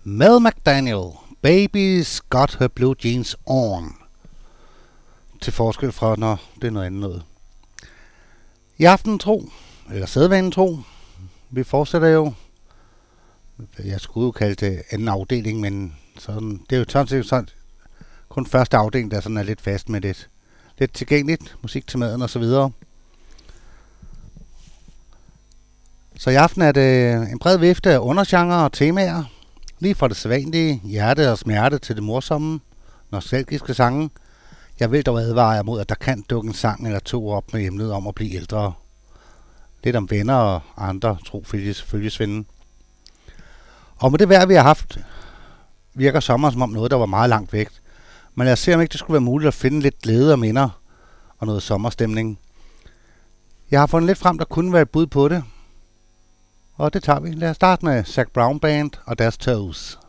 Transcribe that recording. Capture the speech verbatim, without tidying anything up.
Mel McDaniel, Baby's Got Her Blue Jeans On. Til forskel fra, når det er noget andet noget. I aften tro, eller sædvanen tro, vi fortsætter jo, jeg skulle jo kalde det anden afdeling, men sådan, det er jo sådan set sådan, kun første afdeling, der sådan er lidt fast med lidt, lidt tilgængeligt musik til maden og så videre. Så i aften er det en bred vifte af undergenrer og temaer, lige fra det sædvanlige hjerte og smerte til det morsomme, nostalgiske sange. Jeg vil dog advare jer mod, at der kan dukke en sang eller to op med emnet om at blive ældre. Lidt om venner og andre trofølgesvende. Og med det vejr, vi har haft, virker sommeren som om noget, der var meget langt væk. Men lad os se, om ikke det skulle være muligt at finde lidt glæde og minder og noget sommerstemning. Jeg har fundet lidt frem, der kunne være et bud på det. Og det tager vi. Lad os starte med Zac Brown Band og deres Toes.